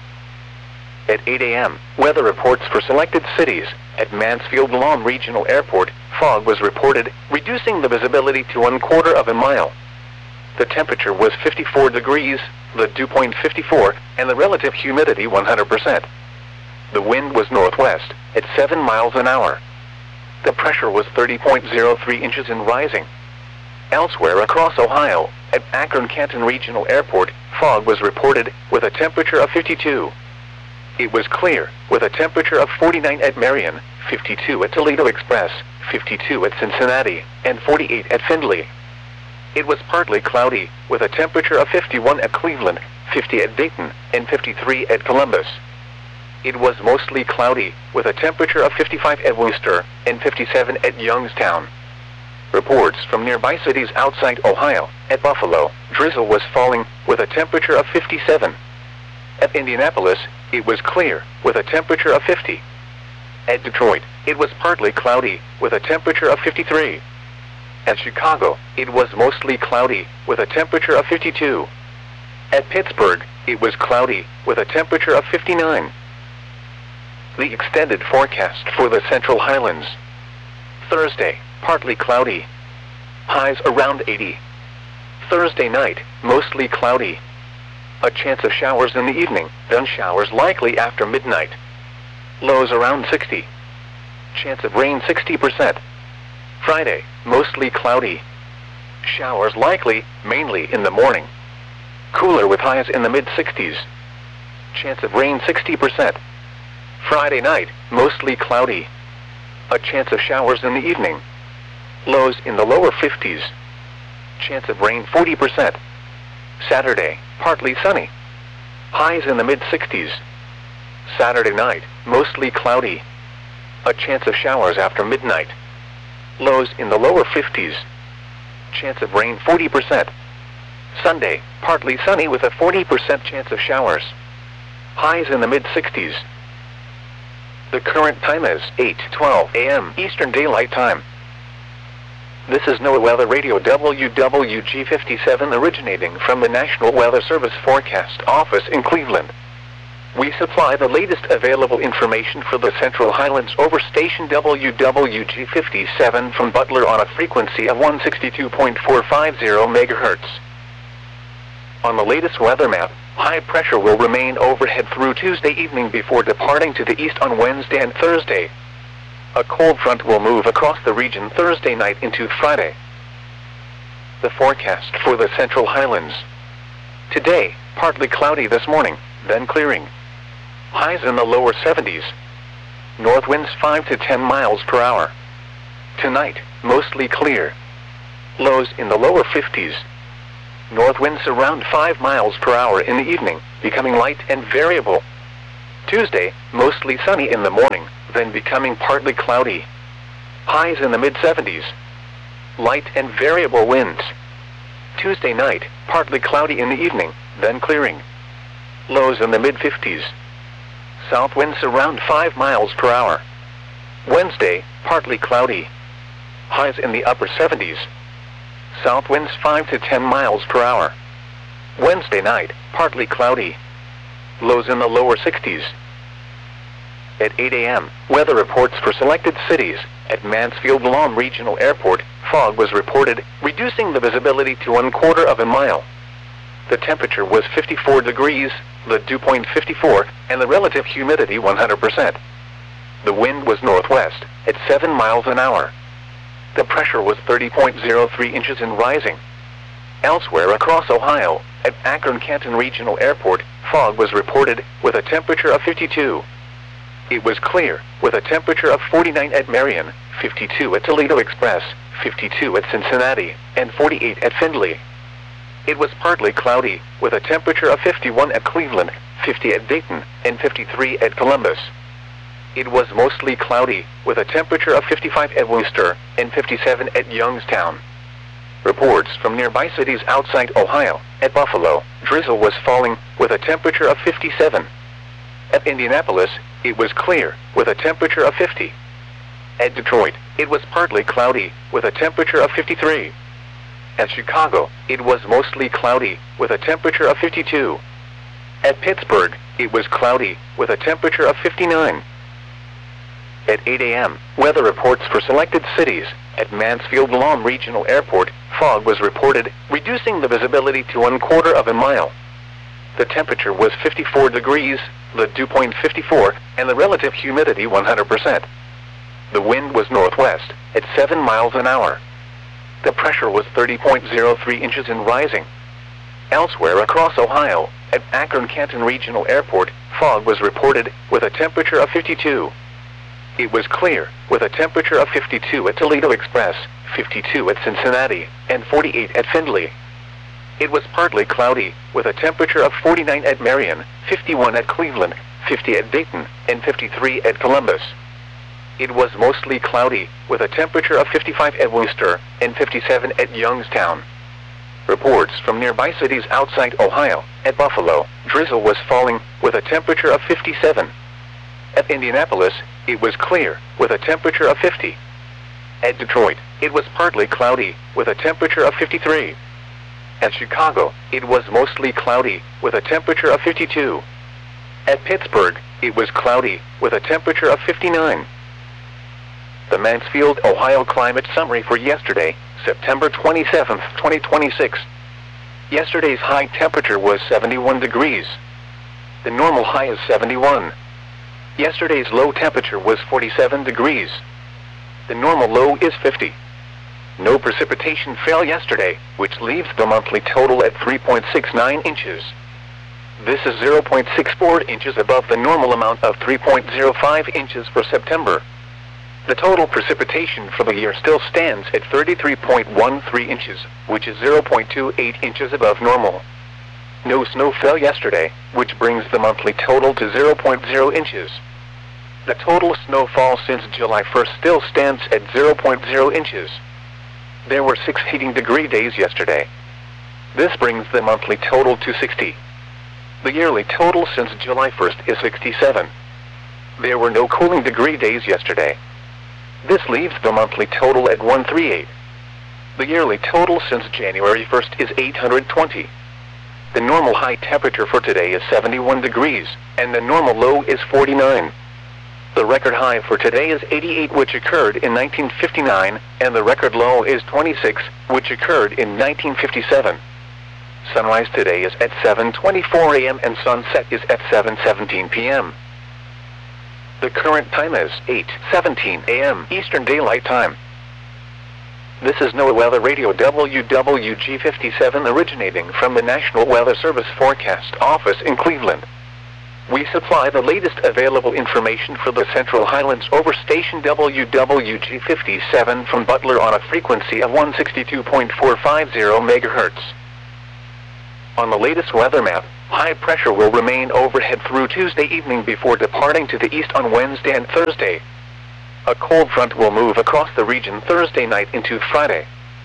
At eight a m, weather reports for selected cities. At Mansfield Lawn Regional Airport, fog was reported, reducing the visibility to one quarter of a mile. The temperature was fifty-four degrees, the dew point fifty-four, and the relative humidity one hundred percent. The wind was northwest, at seven miles an hour. The pressure was thirty point zero three inches and rising. Elsewhere across Ohio, at Akron-Canton Regional Airport, fog was reported, with a temperature of fifty-two. It was clear, with a temperature of forty-nine at Marion, fifty-two at Toledo Express, fifty-two at Cincinnati, and forty-eight at Findlay. It was partly cloudy, with a temperature of fifty-one at Cleveland, fifty at Dayton, and fifty-three at Columbus. It was mostly cloudy, with a temperature of fifty-five at Worcester, and fifty-seven at Youngstown. Reports from nearby cities outside Ohio. At Buffalo, drizzle was falling, with a temperature of fifty-seven. At Indianapolis, it was clear, with a temperature of fifty. At Detroit, it was partly cloudy, with a temperature of fifty-three. At Chicago, it was mostly cloudy, with a temperature of fifty-two. At Pittsburgh, it was cloudy, with a temperature of fifty-nine. The extended forecast for the Central Highlands. Thursday, partly cloudy. Highs around eighty. Thursday night, mostly cloudy. A chance of showers in the evening, then showers likely after midnight. Lows around sixty. Chance of rain sixty percent. Friday, mostly cloudy. Showers likely, mainly in the morning. Cooler with highs in the mid sixties. Chance of rain sixty percent. Friday night, mostly cloudy. A chance of showers in the evening. Lows in the lower fifties. Chance of rain forty percent. Saturday, partly sunny. Highs in the mid sixties. Saturday night, mostly cloudy. A chance of showers after midnight. Lows in the lower fifties. Chance of rain forty percent. Sunday, partly sunny with a forty percent chance of showers. Highs in the mid sixties. The current time is eight twelve a m Eastern Daylight Time. This is NOAA Weather Radio W W G fifty-seven originating from the National Weather Service Forecast Office in Cleveland. We supply the latest available information for the Central Highlands over station W W G fifty-seven from Butler on a frequency of one sixty-two point four five zero megahertz. On the latest weather map, high pressure will remain overhead through Tuesday evening before departing to the east on Wednesday and Thursday. A cold front will move across the region Thursday night into Friday. The forecast for the Central Highlands. Today, partly cloudy this morning, then clearing. Highs in the lower seventies. North winds five to ten miles per hour. Tonight, mostly clear. Lows in the lower fifties. North winds around five miles per hour in the evening, becoming light and variable. Tuesday, mostly sunny in the morning, then becoming partly cloudy. Highs in the mid seventies. Light and variable winds. Tuesday night, partly cloudy in the evening, then clearing. Lows in the mid fifties. South winds around five miles per hour. Wednesday, partly cloudy. Highs in the upper seventies. South winds five to ten miles per hour. Wednesday night, partly cloudy. Lows in the lower sixties. At eight A M, weather reports for selected cities. At Mansfield-Lahm Regional Airport, fog was reported, reducing the visibility to one quarter of a mile. The temperature was fifty-four degrees, the dew point fifty-four, and the relative humidity one hundred percent. The wind was northwest, at seven miles an hour. The pressure was thirty point zero three inches and rising. Elsewhere across Ohio, at Akron-Canton Regional Airport, fog was reported, with a temperature of fifty-two. It was clear, with a temperature of forty-nine at Marion, fifty-two at Toledo Express, fifty-two at Cincinnati, and forty-eight at Findlay. It was partly cloudy, with a temperature of fifty-one at Cleveland, fifty at Dayton, and fifty-three at Columbus. It was mostly cloudy, with a temperature of fifty-five at Worcester, and fifty-seven at Youngstown. Reports from nearby cities outside Ohio. At Buffalo, drizzle was falling, with a temperature of fifty-seven. At Indianapolis, it was clear, with a temperature of fifty. At Detroit, it was partly cloudy, with a temperature of fifty-three. At Chicago, it was mostly cloudy, with a temperature of fifty-two. At Pittsburgh, it was cloudy, with a temperature of fifty-nine. At eight A M, weather reports for selected cities. At Mansfield-Lahm Regional Airport, fog was reported, reducing the visibility to one quarter of a mile. The temperature was fifty-four degrees, the dew point fifty-four, and the relative humidity one hundred percent. The wind was northwest, at seven miles an hour. The pressure was thirty point zero three inches and rising. Elsewhere across Ohio, at Akron-Canton Regional Airport, fog was reported, with a temperature of fifty-two. It was clear, with a temperature of fifty-two at Toledo Express, fifty-two at Cincinnati, and forty-eight at Findlay. It was partly cloudy, with a temperature of forty-nine at Marion, fifty-one at Cleveland, fifty at Dayton, and fifty-three at Columbus. It was mostly cloudy, with a temperature of fifty-five at Worcester, and fifty-seven at Youngstown. Reports from nearby cities outside Ohio. At Buffalo, drizzle was falling, with a temperature of fifty-seven. At Indianapolis, it was clear, with a temperature of fifty. At Detroit, it was partly cloudy, with a temperature of fifty-three. At Chicago, it was mostly cloudy, with a temperature of fifty-two. At Pittsburgh, it was cloudy, with a temperature of fifty-nine. The Mansfield, Ohio climate summary for yesterday, September twenty-seventh, twenty twenty-six. Yesterday's high temperature was seventy-one degrees. The normal high is seventy-one. Yesterday's low temperature was forty-seven degrees. The normal low is fifty. No precipitation fell yesterday, which leaves the monthly total at three point six nine inches. This is zero point six four inches above the normal amount of three point zero five inches for September. The total precipitation for the year still stands at thirty-three point one three inches, which is zero point two eight inches above normal. No snow fell yesterday, which brings the monthly total to zero point zero inches. The total snowfall since July first still stands at zero point zero inches. There were six heating degree days yesterday. This brings the monthly total to sixty. The yearly total since July first is sixty-seven. There were no cooling degree days yesterday. This leaves the monthly total at one hundred thirty-eight. The yearly total since January first is eight hundred twenty. The normal high temperature for today is seventy-one degrees, and the normal low is forty-nine. The record high for today is eighty-eight, which occurred in nineteen fifty-nine, and the record low is twenty-six, which occurred in nineteen fifty-seven. Sunrise today is at seven twenty-four A M and sunset is at seven seventeen P M The current time is eight seventeen A M Eastern Daylight Time. This is NOAA Weather Radio W W G fifty-seven originating from the National Weather Service Forecast Office in Cleveland. We supply the latest available information for the Central Highlands over station W W G fifty-seven from Butler on a frequency of one sixty-two point four five zero megahertz. On the latest weather map, high pressure will remain overhead through Tuesday evening before departing to the east on Wednesday and Thursday. A cold front will move across the region Thursday night into Friday.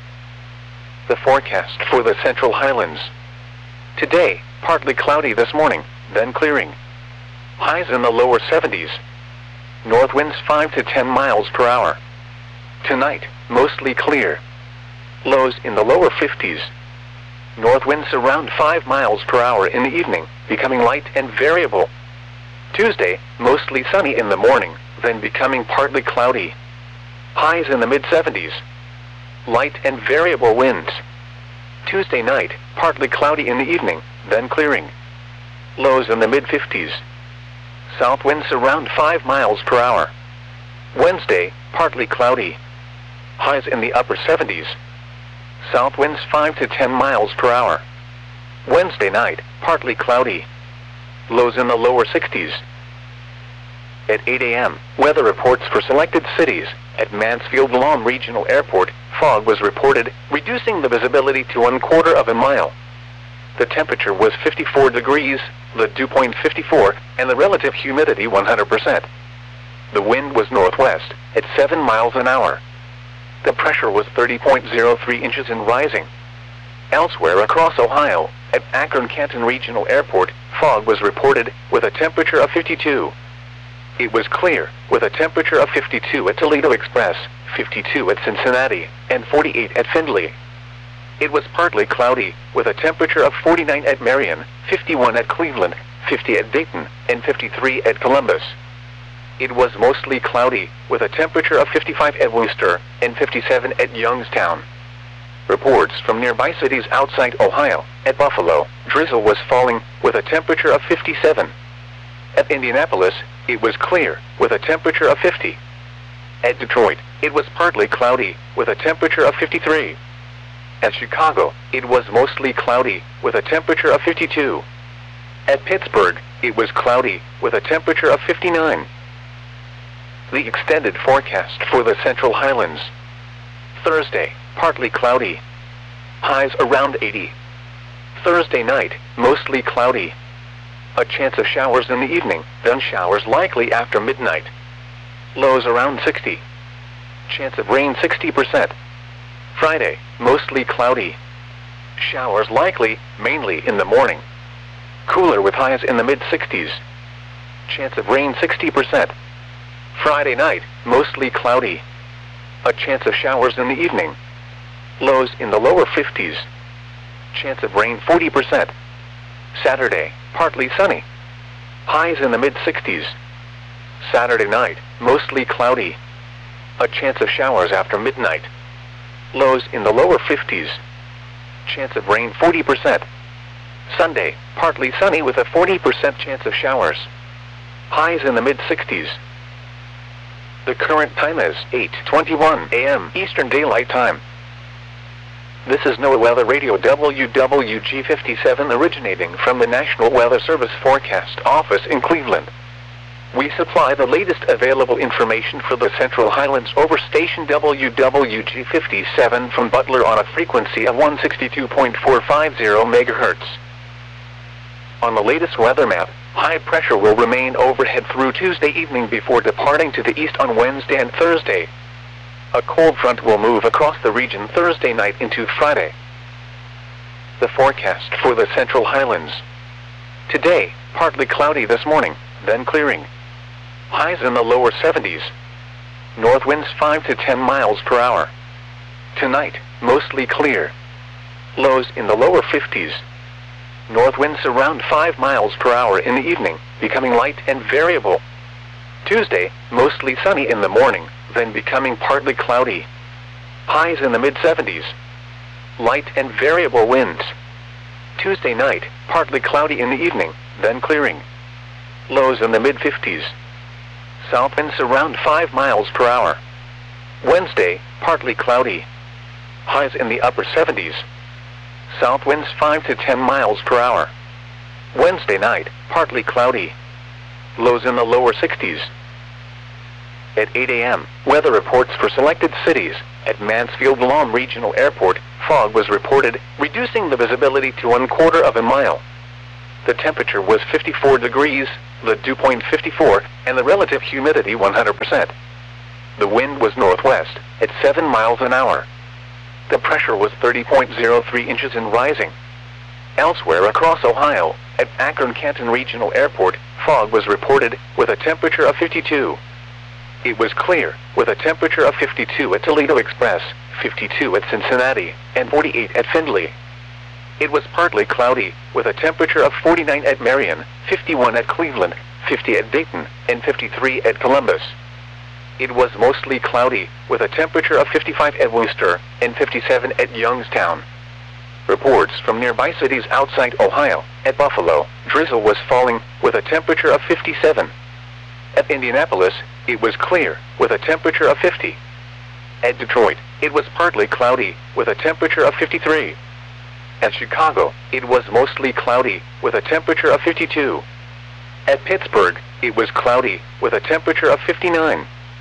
The forecast for the Central Highlands. Today, partly cloudy this morning, then clearing. Highs in the lower seventies. North winds five to ten miles per hour. Tonight, mostly clear. Lows in the lower fifties. North winds around five miles per hour in the evening, becoming light and variable. Tuesday, mostly sunny in the morning, then becoming partly cloudy. Highs in the mid seventies. Light and variable winds. Tuesday night, partly cloudy in the evening, then clearing. Lows in the mid fifties. South winds around five miles per hour. Wednesday, partly cloudy. Highs in the upper seventies. South winds five to ten miles per hour. Wednesday night, partly cloudy. Lows in the lower sixties. At eight A M, weather reports for selected cities. At Mansfield Lawn Regional Airport, fog was reported, reducing the visibility to one quarter of a mile. The temperature was fifty-four degrees, the dew point fifty-four, and the relative humidity one hundred percent. The wind was northwest, at seven miles an hour. The pressure was thirty point zero three inches and rising. Elsewhere across Ohio, at Akron-Canton Regional Airport, fog was reported, with a temperature of fifty-two. It was clear, with a temperature of fifty-two at Toledo Express, fifty-two at Cincinnati, and forty-eight at Findlay. It was partly cloudy, with a temperature of forty-nine at Marion, fifty-one at Cleveland, fifty at Dayton, and fifty-three at Columbus. It was mostly cloudy, with a temperature of fifty-five at Worcester, and fifty-seven at Youngstown. Reports from nearby cities outside Ohio, at Buffalo, drizzle was falling, with a temperature of fifty-seven. At Indianapolis, it was clear, with a temperature of fifty. At Detroit, it was partly cloudy, with a temperature of fifty-three. At Chicago, it was mostly cloudy, with a temperature of fifty-two. At Pittsburgh, it was cloudy, with a temperature of fifty-nine. The extended forecast for the Central Highlands. Thursday, partly cloudy. Highs around eighty. Thursday night, mostly cloudy. A chance of showers in the evening, then showers likely after midnight. Lows around sixty. Chance of rain sixty percent. Friday, mostly cloudy. Showers likely, mainly in the morning. Cooler with highs in the mid sixties. Chance of rain sixty percent. Friday night, mostly cloudy. A chance of showers in the evening. Lows in the lower fifties. Chance of rain forty percent. Saturday, partly sunny. Highs in the mid sixties. Saturday night, mostly cloudy. A chance of showers after midnight. Lows in the lower fifties. Chance of rain forty percent. Sunday, partly sunny with a forty percent chance of showers. Highs in the mid sixties. The current time is eight twenty-one A M Eastern Daylight Time. This is NOAA Weather Radio W W G fifty-seven originating from the National Weather Service Forecast Office in Cleveland. We supply the latest available information for the Central Highlands over station W W G fifty-seven from Butler on a frequency of one sixty-two point four five zero megahertz. On the latest weather map, high pressure will remain overhead through Tuesday evening before departing to the east on Wednesday and Thursday. A cold front will move across the region Thursday night into Friday. The forecast for the Central Highlands. Today, partly cloudy this morning, then clearing. Highs in the lower seventies. North winds five to ten miles per hour. Tonight, mostly clear. Lows in the lower fifties. North winds around five miles per hour in the evening, becoming light and variable. Tuesday, mostly sunny in the morning, then becoming partly cloudy. Highs in the mid seventies. Light and variable winds. Tuesday night, partly cloudy in the evening, then clearing. Lows in the mid fifties. South winds around five miles per hour. Wednesday, partly cloudy. Highs in the upper seventies. South winds five to ten miles per hour. Wednesday night, partly cloudy. lows in the lower sixties. At eight A M, weather reports for selected cities. At Mansfield-Lahm Regional Airport, fog was reported, reducing the visibility to one quarter of a mile. The temperature was fifty-four degrees, the dew point fifty-four, and the relative humidity one hundred percent. The wind was northwest, at seven miles an hour. The pressure was thirty point zero three inches and rising. Elsewhere across Ohio, at Akron-Canton Regional Airport, fog was reported, with a temperature of fifty-two. It was clear, with a temperature of fifty-two at Toledo Express, fifty-two at Cincinnati, and forty-eight at Findlay. It was partly cloudy, with a temperature of forty-nine at Marion, fifty-one at Cleveland, fifty at Dayton, and fifty-three at Columbus. It was mostly cloudy, with a temperature of fifty-five at Worcester, and fifty-seven at Youngstown. Reports from nearby cities outside Ohio. At Buffalo, drizzle was falling, with a temperature of fifty-seven. At Indianapolis, it was clear, with a temperature of fifty. At Detroit, it was partly cloudy, with a temperature of fifty-three. At Chicago, it was mostly cloudy, with a temperature of fifty-two. At Pittsburgh, it was cloudy, with a temperature of fifty-nine.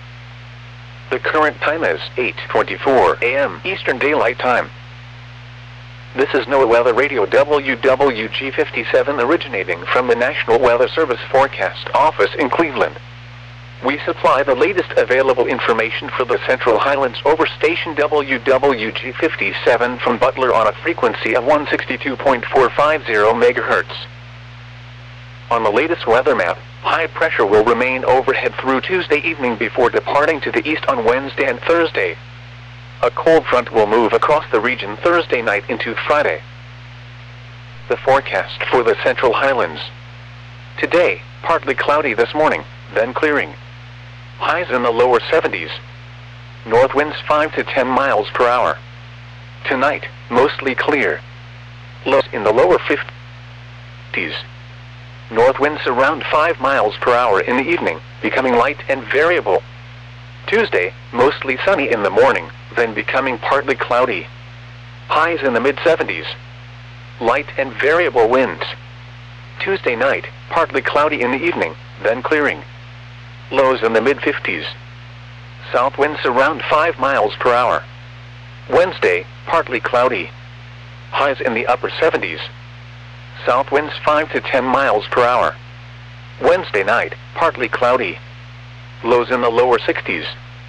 The current time is eight twenty-four A M Eastern Daylight Time. This is NOAA Weather Radio W W G fifty-seven originating from the National Weather Service Forecast Office in Cleveland. We supply the latest available information for the Central Highlands over station W W G fifty-seven from Butler on a frequency of one sixty-two point four five zero megahertz. On the latest weather map, high pressure will remain overhead through Tuesday evening before departing to the east on Wednesday and Thursday. A cold front will move across the region Thursday night into Friday. The forecast for the Central Highlands. Today, partly cloudy this morning, then clearing. Highs in the lower seventies. North winds five to ten miles per hour. Tonight, mostly clear. Lows in the lower fifties. North winds around five miles per hour in the evening, becoming light and variable. Tuesday, mostly sunny in the morning, then becoming partly cloudy. Highs in the mid seventies. Light and variable winds. Tuesday night, partly cloudy in the evening, then clearing. Lows in the mid fifties. South winds around five miles per hour. Wednesday, partly cloudy. Highs in the upper seventies. South winds five to ten miles per hour. Wednesday night, partly cloudy. Lows in the lower sixties.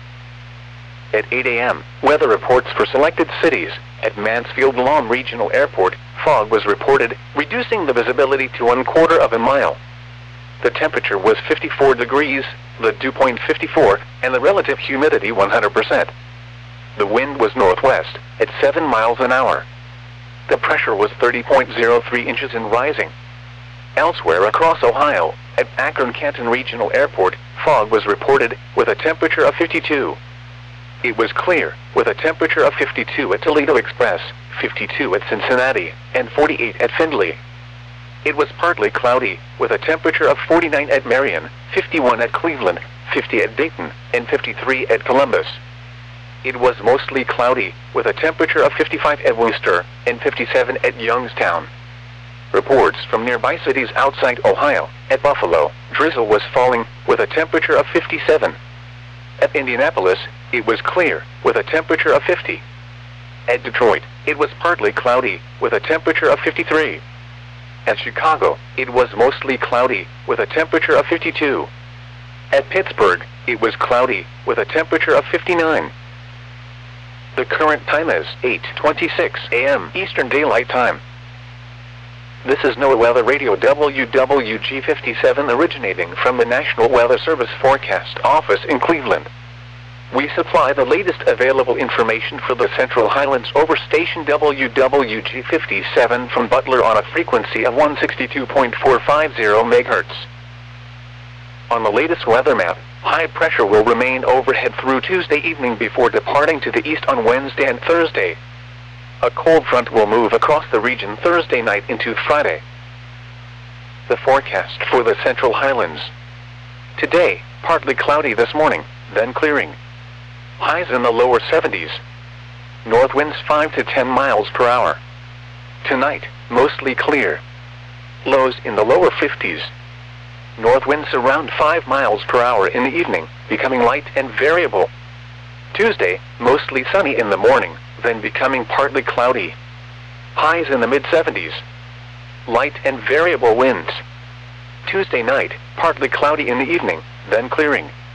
At eight A M, weather reports for selected cities. At Mansfield-Lahm Regional Airport, fog was reported, reducing the visibility to one quarter of a mile. The temperature was fifty-four degrees, the dew point fifty-four, and the relative humidity one hundred percent. The wind was northwest, at seven miles an hour. The pressure was thirty point zero three inches and rising. Elsewhere across Ohio, at Akron-Canton Regional Airport, fog was reported, with a temperature of fifty-two. It was clear, with a temperature of fifty-two at Toledo Express, fifty-two at Cincinnati, and forty-eight at Findlay. It was partly cloudy, with a temperature of forty-nine at Marion, fifty-one at Cleveland, fifty at Dayton, and fifty-three at Columbus. It was mostly cloudy, with a temperature of fifty-five at Worcester, and fifty-seven at Youngstown. Reports from nearby cities outside Ohio. At Buffalo, drizzle was falling, with a temperature of fifty-seven. At Indianapolis, it was clear, with a temperature of fifty. At Detroit, it was partly cloudy, with a temperature of fifty-three. At Chicago, it was mostly cloudy, with a temperature of fifty-two. At Pittsburgh, it was cloudy, with a temperature of fifty-nine. The current time is eight twenty-six A M Eastern Daylight Time. This is NOAA Weather Radio W W G fifty-seven originating from the National Weather Service Forecast Office in Cleveland. We supply the latest available information for the Central Highlands over station W W G fifty-seven from Butler on a frequency of one sixty-two point four five zero megahertz. On the latest weather map, high pressure will remain overhead through Tuesday evening before departing to the east on Wednesday and Thursday. A cold front will move across the region Thursday night into Friday. The forecast for the Central Highlands. Today, partly cloudy this morning, then clearing. Highs in the lower seventies. North winds five to ten miles per hour. Tonight, mostly clear. Lows in the lower fifties. North winds around five miles per hour in the evening, becoming light and variable. Tuesday, mostly sunny in the morning, then becoming partly cloudy. Highs in the mid seventies. Light and variable winds. Tuesday night, partly cloudy in the evening, then clearing.